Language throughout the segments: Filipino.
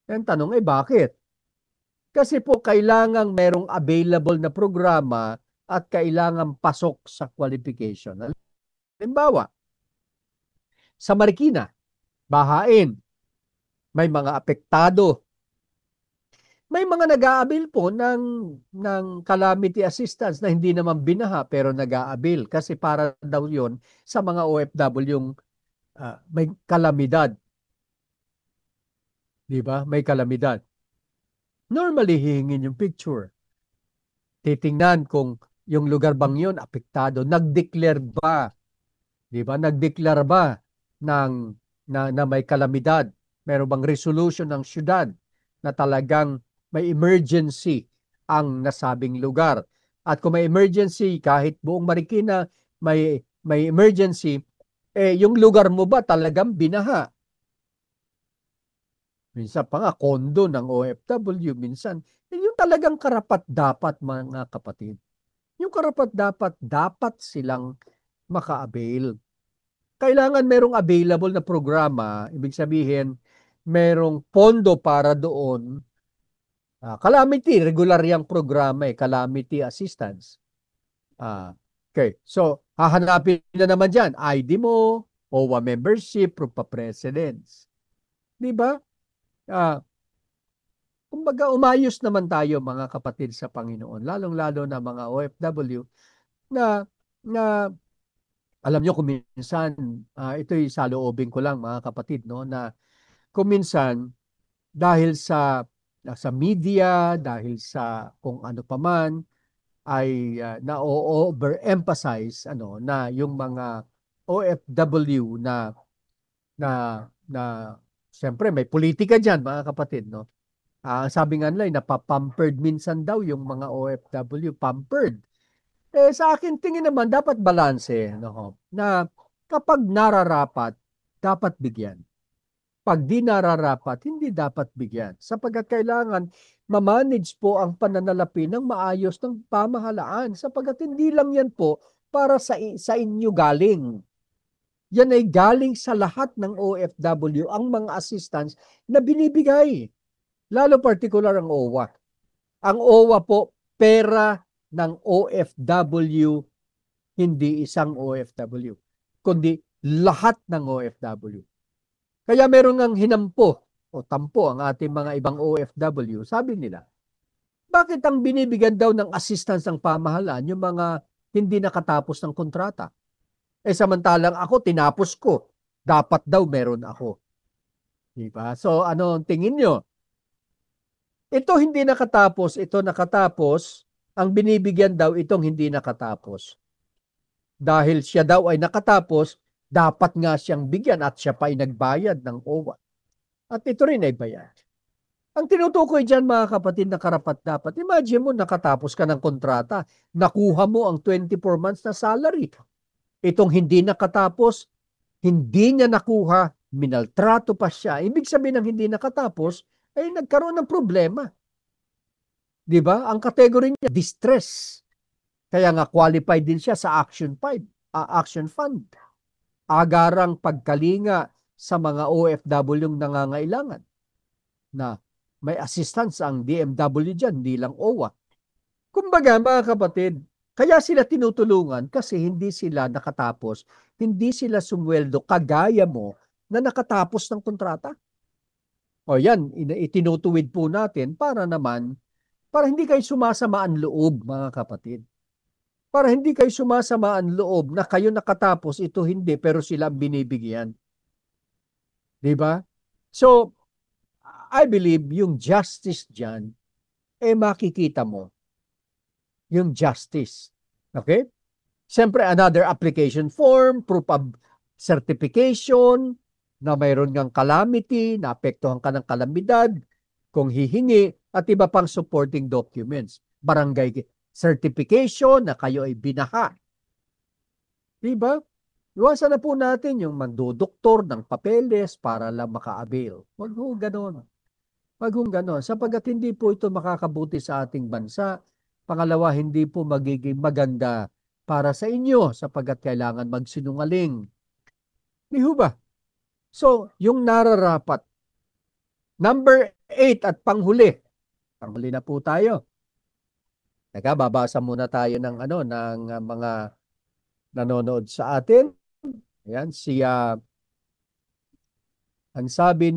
Ang tanong ay bakit? Kasi po kailangang merong available na programa at kailangang pasok sa qualification. Halimbawa, sa Marikina, bahain, may mga apektado. May mga nag-aabil po ng calamity assistance na hindi naman binaha pero nag-aabil kasi para daw yon sa mga OFW yung may kalamidad. Di ba? May kalamidad. Normally, hihingin yung picture. Titingnan kung yung lugar bang yun apektado. Nag-declare ba? Di ba? Nag-declare ba ng, na may kalamidad? Meron bang resolution ng syudad na talagang may emergency ang nasabing lugar? At kung may emergency, kahit buong Marikina may emergency, yung lugar mo ba talagang binaha? Minsan pa nga, kondo ng OFW, minsan. Yung talagang karapat-dapat, mga kapatid. Yung karapat-dapat, dapat silang maka-avail. Kailangan merong available na programa, ibig sabihin, merong pondo para doon. Calamity, regular yung programa calamity assistance. Okay, so hahanapin na naman dyan, ID mo, OWA membership, proof of residence. Di ba? Kumbaga, umayos naman tayo mga kapatid sa Panginoon, lalong-lalo na mga OFW na, na alam nyo kung minsan, ito'y saloobin ko lang mga kapatid, no, na kung minsan, dahil sa media, dahil sa kung ano paman, ay na-overemphasize na yung mga OFW na, na siyempre may politika dyan mga kapatid, no? Sabi nga nila, napapampered minsan daw yung mga OFW, pampered. Sa akin tingin naman, dapat balanse, no? Na kapag nararapat, dapat bigyan. Pag di nararapat, hindi dapat bigyan. Sapagkat kailangan ma-manage po ang pananalapi ng maayos ng pamahalaan. Sapagkat hindi lang yan po para sa inyo galing. Yan ay galing sa lahat ng OFW, ang mga assistance na binibigay. Lalo particular ang OWA. Ang OWA po, pera ng OFW, hindi isang OFW, kundi lahat ng OFW. Kaya meron ngang hinampo o tampo ang ating mga ibang OFW. Sabi nila, bakit ang binibigyan daw ng assistance ng pamahalaan yung mga hindi nakatapos ng kontrata? Samantalang ako, tinapos ko. Dapat daw meron ako. Diba? So, ano ang tingin nyo? Ito hindi nakatapos, ito nakatapos, ang binibigyan daw itong hindi nakatapos. Dahil siya daw ay nakatapos, dapat nga siyang bigyan at siya pa ay nagbayad ng OWA. At ito rin ay bayad. Ang tinutukoy dyan mga kapatid na karapat-dapat, imagine mo nakatapos ka ng kontrata, nakuha mo ang 24 months na salary. Itong hindi nakatapos, hindi niya nakuha, minaltrato pa siya. Ibig sabihin ng hindi nakatapos, ay nagkaroon ng problema. Di ba? Ang category niya, distress. Kaya nga qualified din siya sa Action Fund. Agarang pagkalinga sa mga OFW yung nangangailangan na may assistance ang DMW dyan, hindi lang OWA. Kumbaga mga kapatid, kaya sila tinutulungan kasi hindi sila nakatapos, hindi sila sumweldo kagaya mo na nakatapos ng kontrata. O yan, itinutuwid po natin para hindi kayo sumasamaan loob mga kapatid. Para hindi kayo sumasamaan loob na kayo nakatapos, ito hindi, pero sila binibigyan. Di ba? So, I believe yung justice dyan, makikita mo yung justice. Okay? Siyempre, another application form, proof of certification, na mayroon ngang calamity, naapektuhan ka ng kalamidad, kung hihingi, at iba pang supporting documents. Barangay certification na kayo ay binaha. Diba? Iwasan na po natin yung mandudoktor ng papeles para lang maka-avail. Huwag ho ganon. Huwag ho ganon. Sapagat hindi po ito makakabuti sa ating bansa. Pangalawa, hindi po magiging maganda para sa inyo sapagat kailangan magsinungaling. Di ho ba? So, yung nararapat. Number 8 at panghuli. Panghuli na po tayo. Teka, babasa muna tayo ng mga nanonood sa atin. Ayan, ang sabi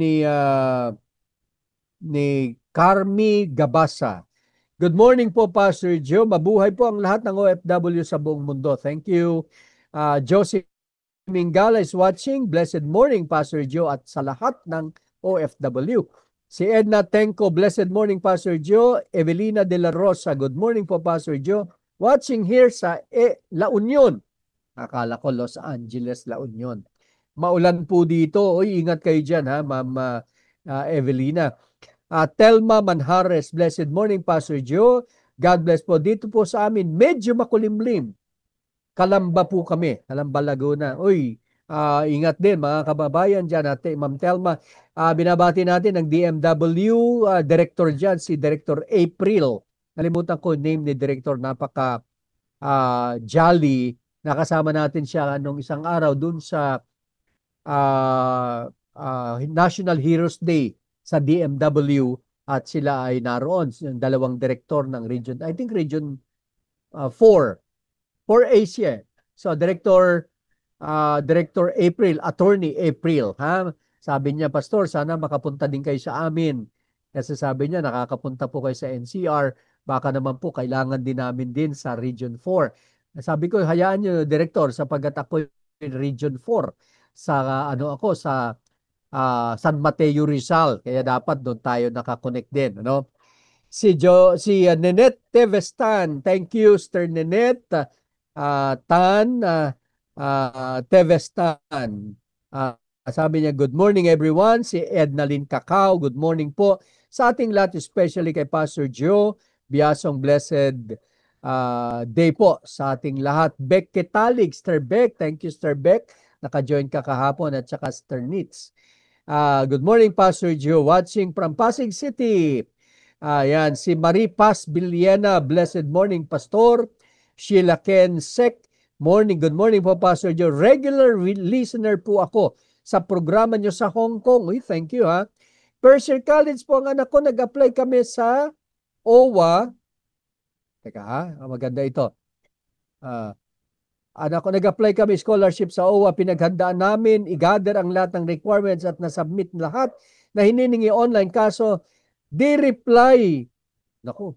ni Carmi Gabasa. Good morning po, Pastor Joe. Mabuhay po ang lahat ng OFW sa buong mundo. Thank you. Josie Mingala is watching. Blessed morning, Pastor Joe, at sa lahat ng OFW. Si Edna Tenko, blessed morning, Pastor Joe. Evelina De La Rosa, good morning po, Pastor Joe. Watching here sa La Union. Akala ko Los Angeles, La Union. Maulan po dito. Uy, ingat kayo dyan, ha, Ma'am Evelina. Telma Manhares, blessed morning, Pastor Joe. God bless po. Dito po sa amin, medyo makulimlim. Kalamba po kami, Kalamba, Laguna. Uy, ingat din mga kababayan dyan. Ma'am Telma, binabati natin ng DMW director dyan, si Director April. Nalimutan ko name ni Director, napaka jolly. Nakasama natin siya nung isang araw dun sa National Heroes Day sa DMW at sila ay naroon, yung dalawang direktor ng region, I think region 4 for Asia. So Director April, Attorney April, ha? Sabi niya, Pastor, sana makapunta din kayo sa amin. Kasi sabi niya, nakakapunta po kayo sa NCR, baka naman po kailangan din namin din sa Region 4. Sabi ko, hayaan niyo, Director, sapagkat ako in Region 4 sa ako sa San Mateo Rizal, kaya dapat doon tayo nakakonect din, ano? Si Nenette Tevestan, thank you, Sir Nenette. Tevestan. Sabi niya, good morning everyone. Si Ednalyn Cacao, good morning po sa ating lahat, especially kay Pastor Joe. Biasong blessed day po sa ating lahat. Beck Ketalig, Sir Beck, thank you, Sir Beck. Naka-join ka kahapon, at saka Sir Nitz. Good morning, Pastor Joe, watching from Pasig City. Yan, si Marie Paz Villena, blessed morning, Pastor. Sheila Ken Sek, morning, good morning po, Pastor Joe. Regular listener po ako sa programa nyo sa Hong Kong. Uy, thank you, ha. Mercer College po ang anak ko, nag-apply kami sa OWA. Teka, ha, maganda ito. Anak ko, nag-apply kami scholarship sa OWA, pinaghandaan namin, i-gather ang lahat ng requirements at nasubmit lahat na hininingi online. Kaso, di-reply. Naku,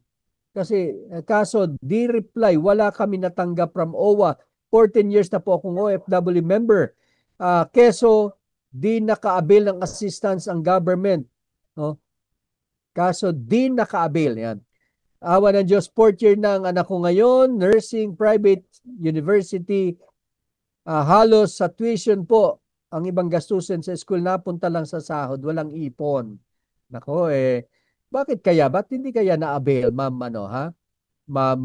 di-reply. Wala kami natanggap from OWA. 14 years na po akong OFW member. Keso, di naka-avail ng assistance ang government. No? Kaso, di naka-avail. Yan. Awa ng Diyos, 4th year na ang anak ko ngayon, nursing, private university, halos sa tuition po, ang ibang gastusin sa school napunta lang sa sahod, walang ipon. Nako, bakit kaya? Ba't hindi kaya na-avail, ma'am, Ma'am,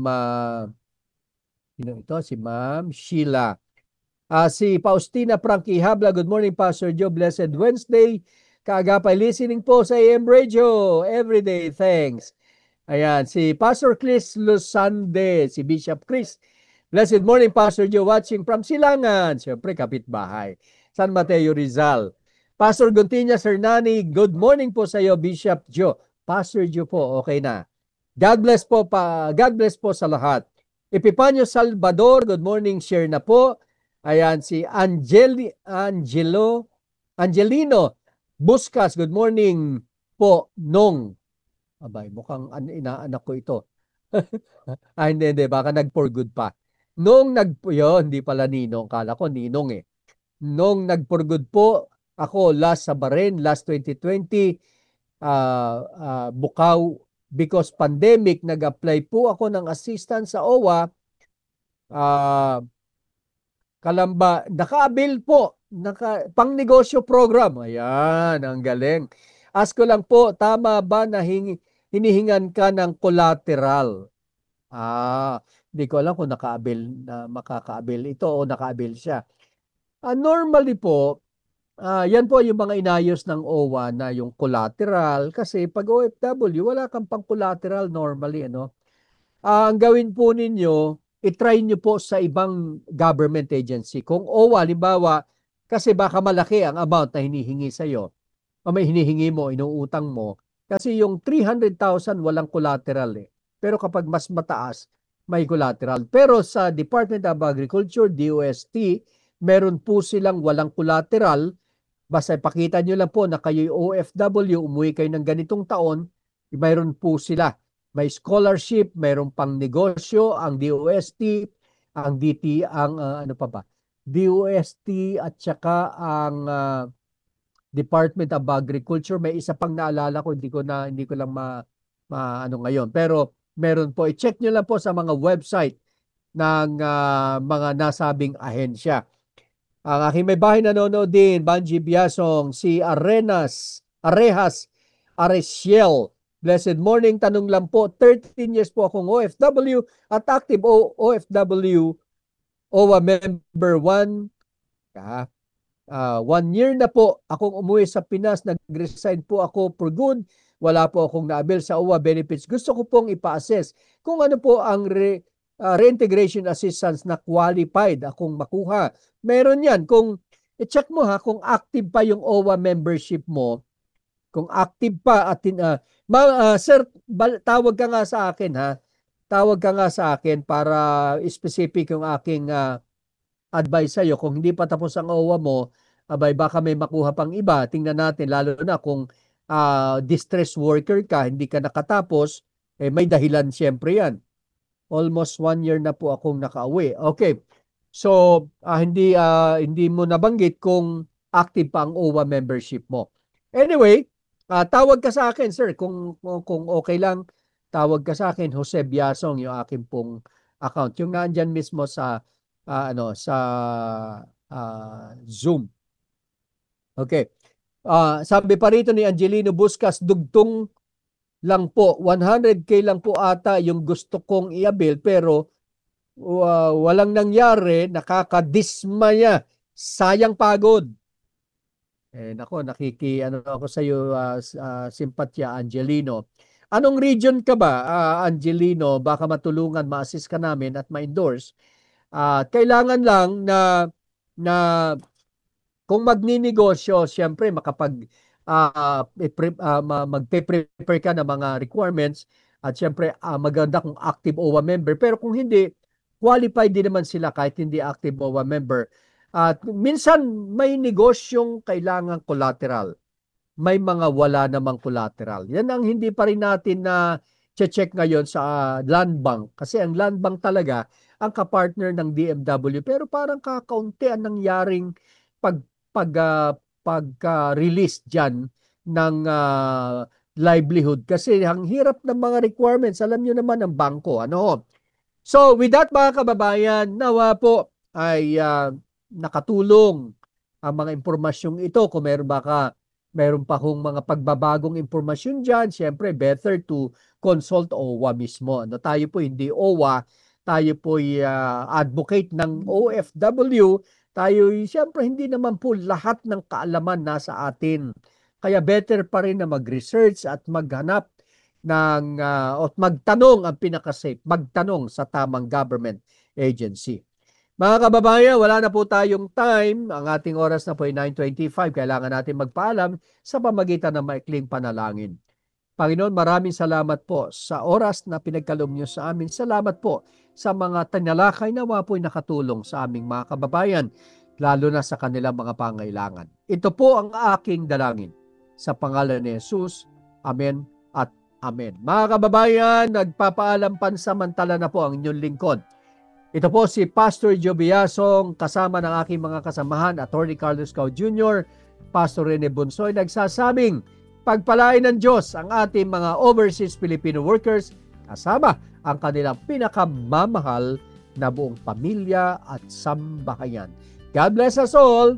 ito, si Ma'am Sheila. Si Faustina Frankie Habla, good morning, Pastor Joe, blessed Wednesday. Kaagapay listening po sa AM Radio, everyday, thanks. Ayan, si Pastor Chris Lusande, si Bishop Chris. Blessed morning, Pastor Joe, watching from Silangan. Siyempre, kapitbahay. San Mateo Rizal. Pastor Guntinya Hernani, good morning po sa iyo, Bishop Joe. Pastor Joe po, okay na. God bless po sa lahat. Epipanyo Salvador, good morning, share na po. Ayan, si Angelino Buscas, good morning po, Nong. Abay, mukhang inaanak ko ito. Hindi, baka nag-for good pa. Hindi pala Ninong, kala ko Ninong eh. Nung nag-for good po, ako last sa Bahrain, last 2020, Bukaw, because pandemic, nag-apply po ako ng assistance sa OWA, Kalamba, naka-avail po, pang-negosyo program. Ayan, ang galing. Ask ko lang po, tama ba na hinihingan ka ng collateral? Hindi ko alam kung makaka-avail ito o naka-avail siya. Normally po, yan po yung mga inayos ng OWA na yung collateral. Kasi pag OFW, wala kang pang-collateral normally. Ang gawin po ninyo, i-try nyo po sa ibang government agency. Kung OWA, halimbawa, kasi baka malaki ang amount na hinihingi sa'yo, o may hinihingi mo, inuutang mo, Kasi yung 300,000 walang collateral eh. Pero kapag mas mataas, may collateral. Pero sa Department of Agriculture, DOST, meron po silang walang collateral. Basta ipakita nyo lang po na kayo'y OFW, umuwi kayo ng ganitong taon, mayroon po sila. May scholarship, mayroon pang negosyo, ang DOST, ang DT, ang ano pa ba? DOST at saka ang Department of Agriculture. May isa pang naalala ko, hindi ko lang ano ngayon. Pero meron po, i-check nyo lang po sa mga website ng mga nasabing ahensya. Ang aking may bahay nanonood din, Banji Biasong, si Arehas Aresiel. Blessed morning, tanong lang po, 13 years po akong OFW at active OFW, OWA member 1. 1 year na po akong umuwi sa Pinas, nag-resign po ako for good. Wala po akong na-avail sa OWA benefits. Gusto ko pong ipa-assess kung ano po ang reintegration assistance na qualified akong makuha. Meron yan. Kung i-check mo kung active pa yung OWA membership mo, kung active pa at sir, tawag ka nga sa akin Tawag ka nga sa akin para specific yung aking advice sa'yo. Kung hindi pa tapos ang OWA mo, abay baka may makuha pang iba. Tingnan natin, lalo na kung distress worker ka, hindi ka nakatapos, may dahilan siyempre yan. Almost 1 year na po akong nakauwi. Okay. So, hindi mo nabanggit kung active pa ang OWA membership mo. Anyway, tawag ka sa akin, sir. Kung okay lang, tawag ka sa akin, Jose Biasong, yung akin pong account. Yung nandyan mismo sa Zoom. Okay. Sabi pa rito ni Angelino Buscas, dugtong lang po, 100K lang po ata yung gusto kong i-avail, pero walang nangyari, nakakadismaya, sayang pagod. Nako, ako sa iyo, simpatya, Angelino. Anong region ka ba, Angelino? Baka matulungan, ma-assist ka namin at ma-endorse. Kailangan lang na kung magninegosyo, siyempre magpe-prepare ka ng mga requirements at siyempre maganda kung active OWA member. Pero kung hindi, qualified din naman sila kahit hindi active OWA member. At minsan may negosyong kailangan collateral. May mga wala namang collateral. Yan ang hindi pa rin natin na check ngayon sa land bank. Kasi ang land bank talaga ang kapartner ng DMW. Pero parang kakaunti ang nangyaring pagka-release dyan ng livelihood. Kasi ang hirap ng mga requirements, alam nyo naman ng bangko. So with that mga kababayan, nawa po ay nakatulong ang mga impormasyong ito. Kung meron pa kong mga pagbabagong impormasyon dyan, siyempre better to consult OWA mismo. Tayo po hindi OWA, tayo po advocate ng OFW. Tayo siyempre hindi naman po lahat ng kaalaman nasa atin. Kaya better pa rin na mag-research at maghanap at magtanong, ang pinaka-safe, magtanong sa tamang government agency. Mga kababayan, wala na po tayong time. Ang ating oras na po ay 9:25. Kailangan natin magpaalam sa pamagitan ng maikling panalangin. Panginoon, maraming salamat po sa oras na pinagkaloob niyo sa amin. Salamat po sa mga tanalakay na po nakatulong sa aming mga kababayan, lalo na sa kanilang mga pangailangan. Ito po ang aking dalangin. Sa pangalan ni Jesus, Amen at Amen. Mga kababayan, nagpapaalam pansamantala na po ang inyong lingkod. Ito po si Pastor Joe Biasong, kasama ng aking mga kasamahan, Attorney Carlos Cao Jr., Pastor Rene Bonsoy, nagsasabing, pagpalain ng Diyos ang ating mga overseas Filipino workers, kasama ang kanilang pinakamamahal na buong pamilya at sambahayan. God bless us all!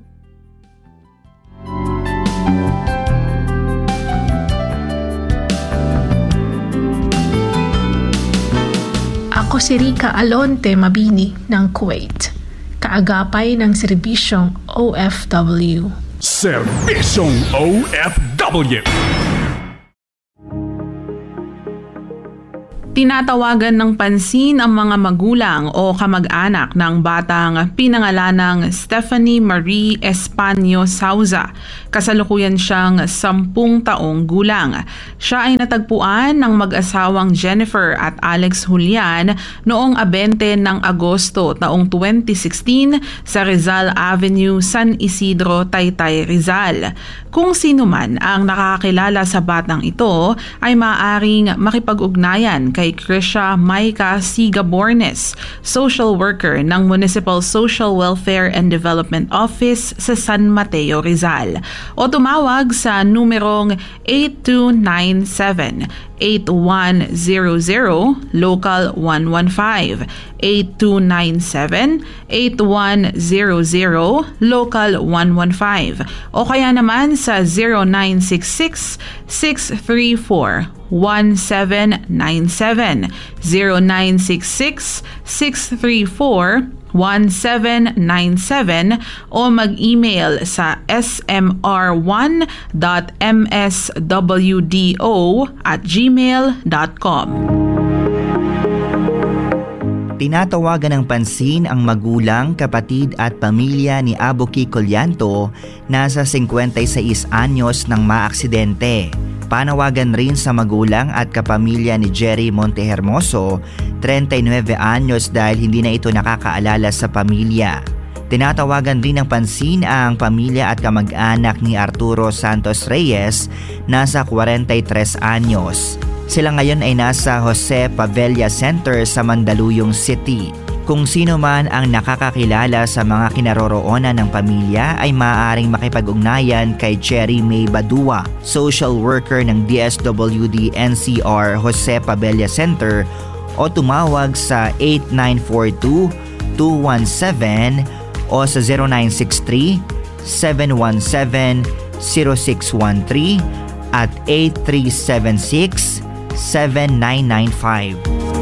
Ako si Rica Alonte Mabini ng Kuwait, kaagapay ng serbisyong OFW. Serbisyong OFW. Tinatawagan ng pansin ang mga magulang o kamag-anak ng batang pinangalanang Stephanie Marie Españo Sauza. Kasalukuyan siyang 10 taong gulang. Siya ay natagpuan ng mag-asawang Jennifer at Alex Julian noong 20 ng Agosto taong 2016 sa Rizal Avenue, San Isidro, Taytay, Rizal. Kung sino man ang nakakakilala sa batang ito ay maaaring makipag-ugnayan kay Krisha Maika Sigabornes, social worker ng Municipal Social Welfare and Development Office sa San Mateo, Rizal. O tumawag sa numerong 8297-8100 Local 115, 8297-8100 Local 115 o kaya naman sa 0966-634-1797, 0966-634-1797 o mag-email sa smr1.mswdo@gmail.com. Tinatawagan ng pansin ang magulang, kapatid at pamilya ni Abuki Collanto na sa 56 anyos nang maaksidente. Panawagan rin sa magulang at kapamilya ni Jerry Montehermoso, 39 anyos dahil hindi na ito nakakaalala sa pamilya. Tinatawagan rin ng pansin ang pamilya at kamag-anak ni Arturo Santos Reyes na sa 43 anyos. Sila ngayon ay nasa Jose Pavella Center sa Mandaluyong City. Kung sino man ang nakakakilala sa mga kinaroroonan ng pamilya ay maaaring makipag-ugnayan kay Cherry May Badua, social worker ng DSWD NCR Jose Pavella Center o tumawag sa 8942-217 o sa 0963-717-0613 at 8376-7995.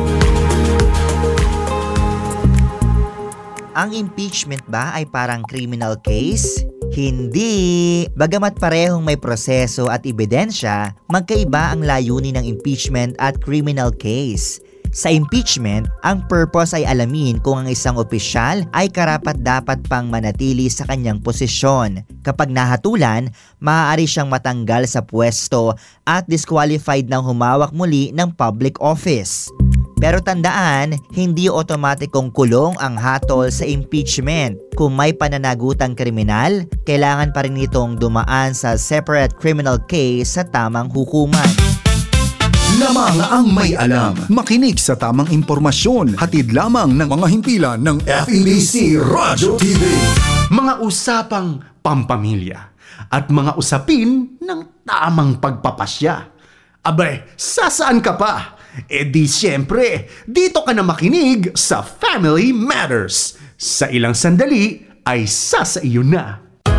Ang impeachment ba ay parang criminal case? Hindi! Bagamat parehong may proseso at ebidensya, magkaiba ang layunin ng impeachment at criminal case. Sa impeachment, ang purpose ay alamin kung ang isang opisyal ay karapat-dapat pang manatili sa kanyang posisyon. Kapag nahatulan, maaari siyang matanggal sa pwesto at disqualified ng humawak muli ng public office. Pero tandaan, hindi otomatikong kulong ang hatol sa impeachment. Kung may pananagutang kriminal, kailangan pa rin itong dumaan sa separate criminal case sa tamang hukuman. Lamang ang may alam. Makinig sa tamang impormasyon. Hatid lamang ng mga himpilan ng FEBC Radyo TV. Mga usapang pampamilya at mga usapin ng tamang pagpapasya. Abay, sasaan ka pa? E di siyempre, dito ka na makinig sa Family Matters. Sa ilang sandali ay sasaiyo na.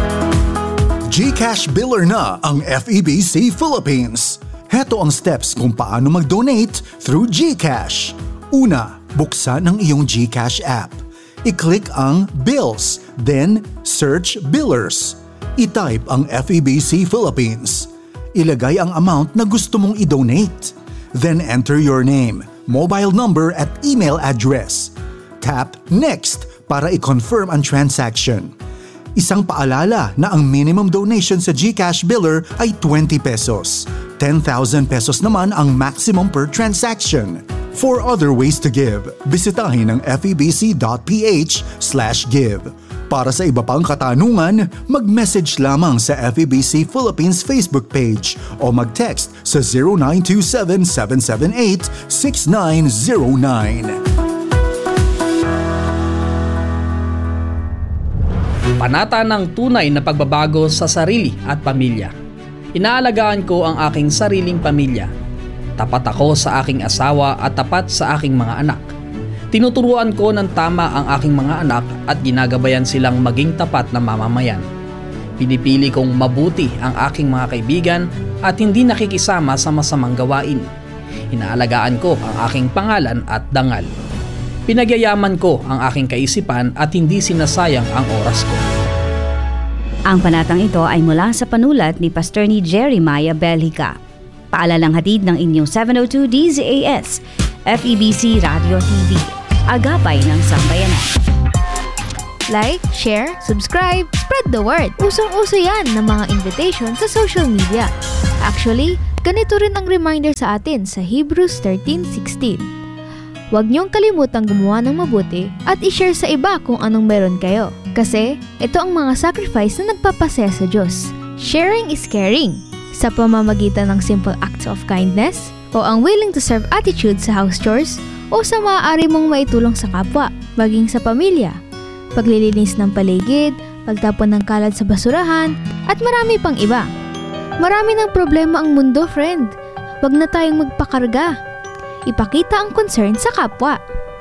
GCash Biller na ang FEBC Philippines. Heto ang steps kung paano mag-donate through GCash. Una, buksan ang iyong GCash app. I-click ang Bills, then search Billers. I-type ang FEBC Philippines. Ilagay ang amount na gusto mong i-donate. Then enter your name, mobile number at email address. Tap Next para i-confirm ang transaction. Isang paalala na ang minimum donation sa GCash Biller ay 20 pesos. 10,000 pesos naman ang maximum per transaction. For other ways to give, bisitahin ang febc.ph/give. Para sa iba pang katanungan, mag-message lamang sa FEBC Philippines Facebook page o mag-text sa 0927-778-6909. Panata ng tunay na pagbabago sa sarili at pamilya. Inaalagaan ko ang aking sariling pamilya. Tapat ako sa aking asawa at tapat sa aking mga anak. Tinuturuan ko ng tama ang aking mga anak at ginagabayan silang maging tapat na mamamayan. Pinipili kong mabuti ang aking mga kaibigan at hindi nakikisama sa masamang gawain. Inaalagaan ko ang aking pangalan at dangal. Pinagyayaman ko ang aking kaisipan at hindi sinasayang ang oras ko. Ang panatang ito ay mula sa panulat ni Pastor ni Jeremiah Belhica. Paalalang hatid ng inyong 702 DZAS, FEBC Radio TV, agapay ng sambayanan. Like, share, subscribe, spread the word. Usong-uso yan ng mga invitation sa social media. Actually, ganito rin ang reminder sa atin sa Hebrews 13:16. Huwag niyong kalimutang gumawa ng mabuti at i-share sa iba kung anong meron kayo. Kasi ito ang mga sacrifice na nagpapasaya sa Diyos. Sharing is caring. Sa pamamagitan ng simple acts of kindness o ang willing to serve attitude sa house chores o sa maaari mong maitulong sa kapwa, maging sa pamilya, paglilinis ng paligid, pagtapon ng kalat sa basurahan, at marami pang iba. Marami ng problema ang mundo, friend. Huwag na tayong magpakarga. Ipakita ang concern sa kapwa.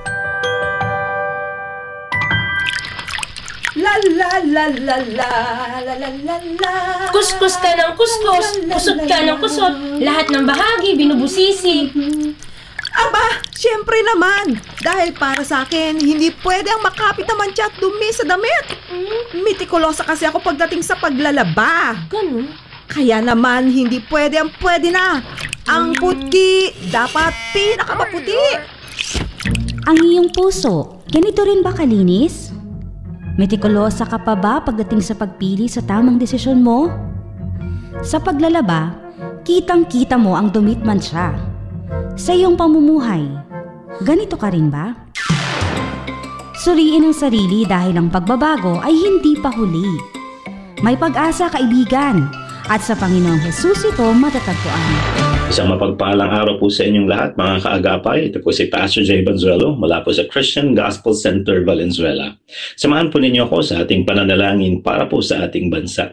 La la la la la la la la la. Kuskus ka ng kuskus, kusot ka ng kusot, lahat ng bahagi binubusisi. Aba, syempre naman. Dahil para sa akin, hindi pwede ang makapit na mancha at dumi sa damit. Mitikulosa kasi ako pagdating sa paglalaba. Ganun? Kaya naman, hindi pwede ang pwede na. Ang puti, dapat pinakamaputi. Ang iyong puso, ganito rin ba kalinis? Metikulosa ka pa ba pagdating sa pagpili sa tamang desisyon mo? Sa paglalaba, kitang-kita mo ang dumit man siya. Sa iyong pamumuhay, ganito ka rin ba? Suriin ang sarili dahil ang pagbabago ay hindi pa huli. May pag-asa, kaibigan, at sa Panginoong Hesus ito matatagpuan. Isang mapagpalang araw po sa inyong lahat, mga kaagapay. Ito po si Pastor Jay Banzuelo mula po sa Christian Gospel Center, Valenzuela. Samahan po ninyo ako sa ating pananalangin para po sa ating bansa.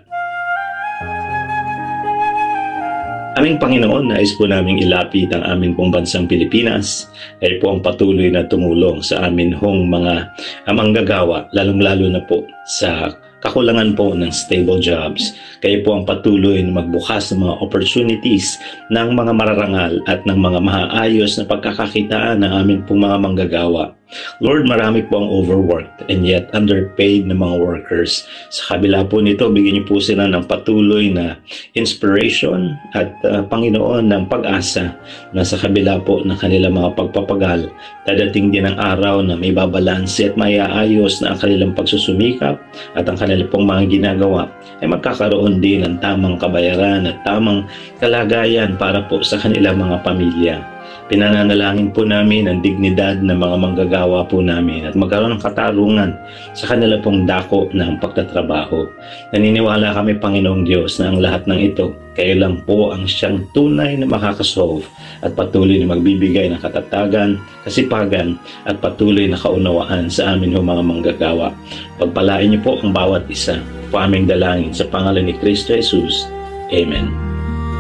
Aming Panginoon, nais po naming ilapit ang amin pong bansang Pilipinas ay po ang patuloy na tumulong sa amin hong mga manggagawa, lalong-lalo na po sa kakulangan po ng stable jobs. Kayo po ang patuloy na magbukas ng mga opportunities ng mga mararangal at ng mga maayos na pagkakakitaan ng amin pong mga manggagawa. Lord, marami po ang overworked and yet underpaid na mga workers. Sa kabila po nito, bigyan niyo po sila ng patuloy na inspiration at Panginoon ng pag-asa na sa kabila po ng kanilang mga pagpapagal, dadating din ang araw na may babalanse at maiaayos na ang kanilang pagsusumikap at ang kanilang pong mga ginagawa ay magkakaroon din ng tamang kabayaran at tamang kalagayan para po sa kanilang mga pamilya. Pinananalangin po namin ang dignidad ng mga manggagawa po namin at magkaroon ng katarungan sa kanila pong dako ng pagtatrabaho. Naniniwala kami, Panginoong Diyos, na ang lahat ng ito, kayo lang po ang siyang tunay na makakasolve at patuloy na magbibigay ng katatagan, kasipagan at patuloy na kaunawaan sa amin mga manggagawa. Pagpalain niyo po ang bawat isa. Po aming dalangin sa pangalan ni Kristo Jesus. Amen.